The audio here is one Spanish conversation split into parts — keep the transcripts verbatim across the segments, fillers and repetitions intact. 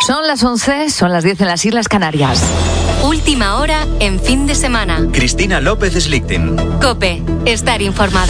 Son las once, son las diez en las Islas Canarias. Última hora en fin de semana. Cristina López Slichting. COPE, estar informado.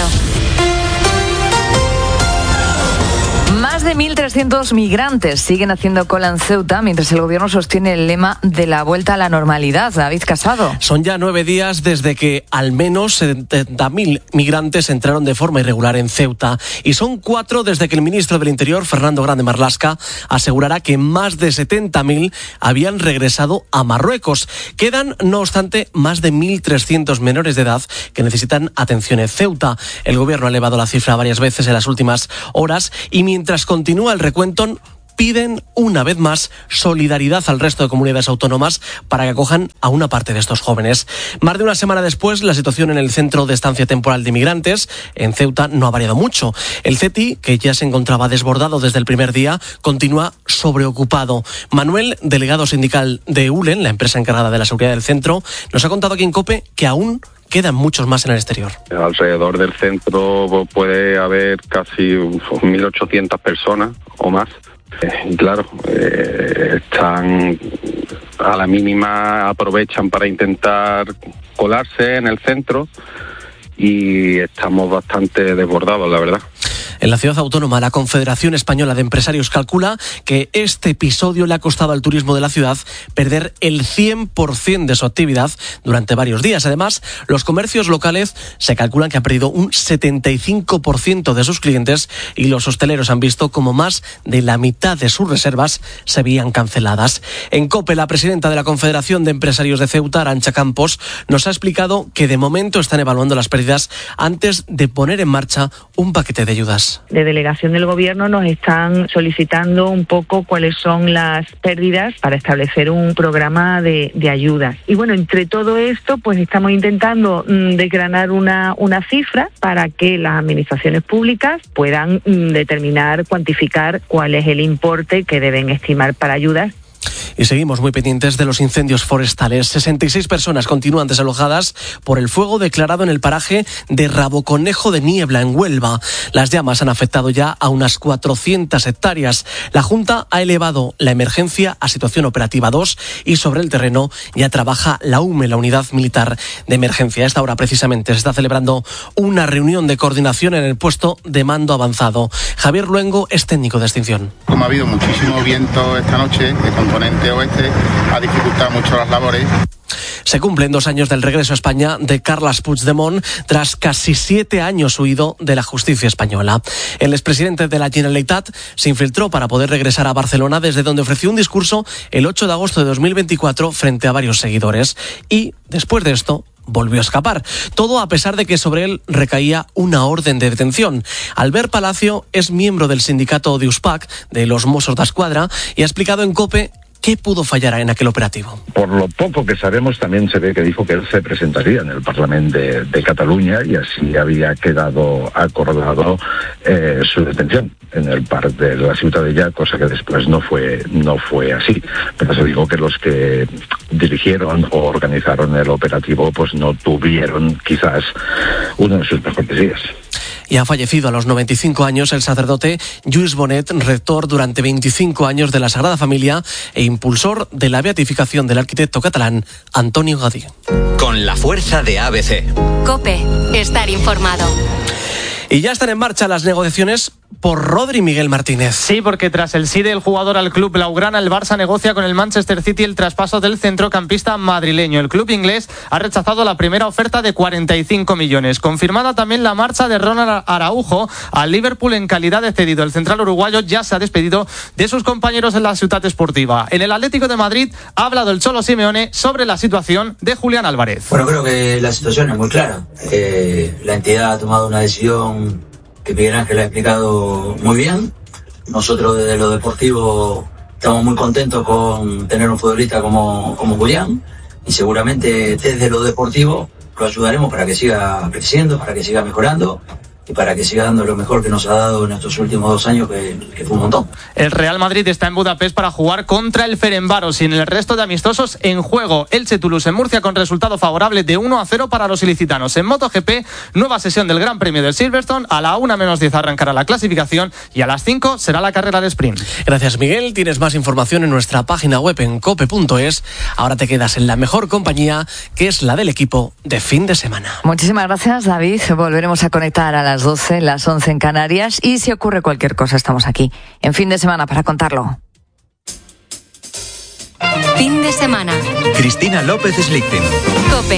Más de mil trescientos migrantes siguen haciendo cola en Ceuta mientras el gobierno sostiene el lema de la vuelta a la normalidad. David Casado. Son ya nueve días desde que al menos setenta mil migrantes entraron de forma irregular en Ceuta y son cuatro desde que el ministro del Interior, Fernando Grande Marlaska, asegurará que más de setenta mil habían regresado a Marruecos. Quedan, no obstante, más de mil trescientos menores de edad que necesitan atención en Ceuta. El gobierno ha elevado la cifra varias veces en las últimas horas y mientras continúa el recuento, piden una vez más solidaridad al resto de comunidades autónomas para que acojan a una parte de estos jóvenes. Más de una semana después, la situación en el Centro de Estancia Temporal de Inmigrantes en Ceuta no ha variado mucho. El C E T I, que ya se encontraba desbordado desde el primer día, continúa sobreocupado. Manuel, delegado sindical de ULEN, la empresa encargada de la seguridad del centro, nos ha contado aquí en COPE que aún quedan muchos más en el exterior. Alrededor del centro puede haber casi mil ochocientas personas o más. Y claro, eh, están a la mínima, aprovechan para intentar colarse en el centro y estamos bastante desbordados, la verdad. En la ciudad autónoma, la Confederación Española de Empresarios calcula que este episodio le ha costado al turismo de la ciudad perder el cien por ciento de su actividad durante varios días. Además, los comercios locales se calculan que han perdido un setenta y cinco por ciento de sus clientes y los hosteleros han visto como más de la mitad de sus reservas se veían canceladas. En COPE, la presidenta de la Confederación de Empresarios de Ceuta, Arantxa Campos, nos ha explicado que de momento están evaluando las pérdidas antes de poner en marcha un paquete de ayudas. De delegación del gobierno nos están solicitando un poco cuáles son las pérdidas para establecer un programa de, de ayudas. Y bueno, entre todo esto, pues estamos intentando mmm, desgranar una, una cifra para que las administraciones públicas puedan mmm, determinar, cuantificar cuál es el importe que deben estimar para ayudas. Y seguimos muy pendientes de los incendios forestales. sesenta y seis personas continúan desalojadas por el fuego declarado en el paraje de Raboconejo de Niebla, en Huelva. Las llamas han afectado ya a unas cuatrocientas hectáreas. La Junta ha elevado la emergencia a situación operativa dos y sobre el terreno ya trabaja la U M E, la Unidad Militar de Emergencia. A esta hora precisamente se está celebrando una reunión de coordinación en el puesto de mando avanzado. Javier Luengo es técnico de extinción. Como ha habido muchísimo viento esta noche, de componente oeste, ha dificultado mucho las labores. Se cumplen dos años del regreso a España de Carles Puigdemont tras casi siete años huido de la justicia española. El expresidente de la Generalitat se infiltró para poder regresar a Barcelona, desde donde ofreció un discurso el ocho de agosto de dos mil veinticuatro frente a varios seguidores y, después de esto, volvió a escapar. Todo a pesar de que sobre él recaía una orden de detención. Albert Palacio es miembro del sindicato de USPAC, de los Mossos d'Esquadra, y ha explicado en COPE ¿qué pudo fallar en aquel operativo? Por lo poco que sabemos, también se ve que dijo que él se presentaría en el Parlamento de, de Cataluña y así había quedado acordado eh, su detención en el parque de la Ciutadella, cosa que después no fue no fue así. Pero eso digo que los que dirigieron o organizaron el operativo pues no tuvieron quizás uno de sus mejores días. Y ha fallecido a los noventa y cinco años el sacerdote Lluís Bonet, rector durante veinticinco años de la Sagrada Familia e impulsor de la beatificación del arquitecto catalán Antonio Gaudí. Con la fuerza de A B C. COPE, estar informado. Y ya están en marcha las negociaciones por Rodri Miguel Martínez. Sí, porque tras el sí del jugador al club blaugrana, el Barça negocia con el Manchester City el traspaso del centrocampista madrileño. El club inglés ha rechazado la primera oferta de cuarenta y cinco millones. Confirmada también la marcha de Ronald Araujo al Liverpool en calidad de cedido. El central uruguayo ya se ha despedido de sus compañeros en la Ciutat Esportiva. En el Atlético de Madrid ha hablado el Cholo Simeone sobre la situación de Julián Álvarez. Bueno, creo que la situación es muy clara. Eh, la entidad ha tomado una decisión que Miguel Ángel ha explicado muy bien. Nosotros desde lo deportivo estamos muy contentos con tener un futbolista como, como Julián y seguramente desde lo deportivo lo ayudaremos para que siga creciendo, para que siga mejorando y para que siga dando lo mejor que nos ha dado en estos últimos dos años, que, que fue un montón. El Real Madrid está en Budapest para jugar contra el Ferencváros y en el resto de amistosos en juego. Elche Toulouse en Murcia con resultado favorable de uno a cero para los ilicitanos. En MotoGP, nueva sesión del Gran Premio del Silverstone. A la una menos diez arrancará la clasificación y a las cinco será la carrera de sprint. Gracias, Miguel. Tienes más información en nuestra página web en cope punto es. Ahora te quedas en la mejor compañía, que es la del equipo de fin de semana. Muchísimas gracias, David. Volveremos a conectar a las doce, las once en Canarias, y si ocurre cualquier cosa estamos aquí en fin de semana para contarlo. Fin de semana. Cristina López Slichting. COPE.